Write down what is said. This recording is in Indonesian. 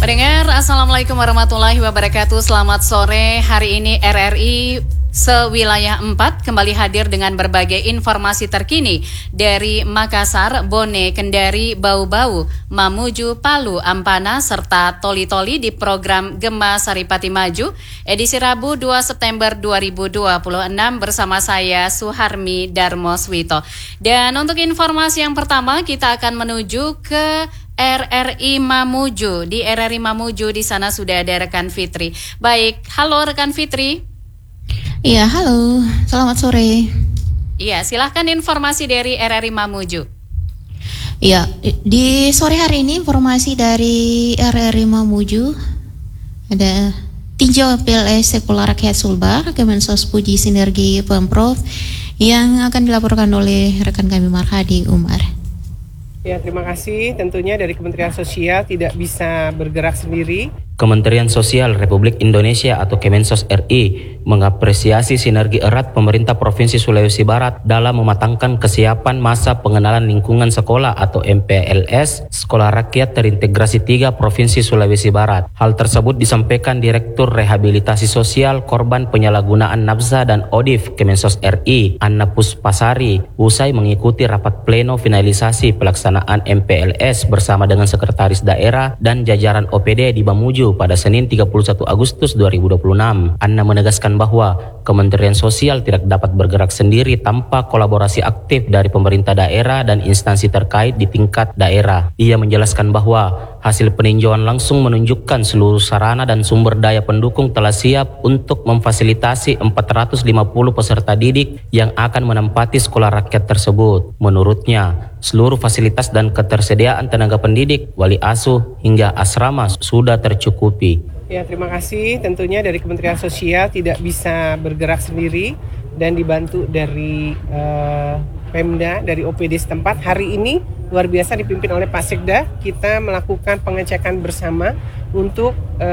pendengar, Assalamualaikum warahmatullahi wabarakatuh. Selamat sore. Hari ini RRI Sewilayah 4 kembali hadir dengan berbagai informasi terkini dari Makassar, Bone, Kendari, Bau-Bau, Mamuju, Palu, Ampana, serta Toli-Toli di program Gema Saripati Maju, edisi Rabu 2 September 2026 bersama saya Suharmi Darmoswito. Dan untuk informasi yang pertama, kita akan menuju ke RRI Mamuju. Di RRI Mamuju di sana sudah ada rekan Fitri. Baik, halo rekan Fitri. Iya, halo. Selamat sore. Iya, silahkan informasi dari RRI Mamuju. Iya, di sore hari ini informasi dari RRI Mamuju ada tinjau PLS Sekolah Rakyat Sulbar, Kemensos Puji Sinergi Pemprov yang akan dilaporkan oleh rekan kami Marhadi Umar. Ya, terima kasih. Tentunya dari Kementerian Sosial tidak bisa bergerak sendiri. Kementerian Sosial Republik Indonesia atau Kemensos RI mengapresiasi sinergi erat pemerintah Provinsi Sulawesi Barat dalam mematangkan kesiapan masa pengenalan lingkungan sekolah atau MPLS Sekolah Rakyat Terintegrasi 3 Provinsi Sulawesi Barat. Hal tersebut disampaikan Direktur Rehabilitasi Sosial Korban Penyalahgunaan Nafsa dan ODIF Kemensos RI, Anna Puspasari, usai mengikuti rapat pleno finalisasi pelaksanaan MPLS bersama dengan Sekretaris Daerah dan jajaran OPD di Mamuju pada Senin 31 Agustus 2026. Anna menegaskan bahwa Kementerian Sosial tidak dapat bergerak sendiri tanpa kolaborasi aktif dari pemerintah daerah dan instansi terkait di tingkat daerah. Ia menjelaskan bahwa hasil peninjauan langsung menunjukkan seluruh sarana dan sumber daya pendukung telah siap untuk memfasilitasi 450 peserta didik yang akan menempati sekolah rakyat tersebut. Menurutnya, seluruh fasilitas dan ketersediaan tenaga pendidik, wali asuh hingga asrama sudah tercukupi. Ya, terima kasih. Tentunya dari Kementerian Sosial tidak bisa bergerak sendiri dan dibantu dari Pemda, dari OPD setempat. Hari ini luar biasa dipimpin oleh Pak Sekda, kita melakukan pengecekan bersama untuk